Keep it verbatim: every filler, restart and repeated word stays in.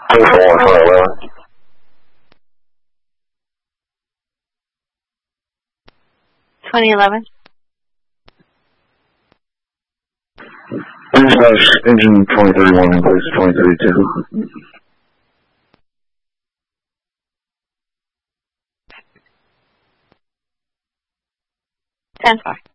twenty eleven. Dispatch, engine twenty thirty-one in place, twenty thirty-two. ten four.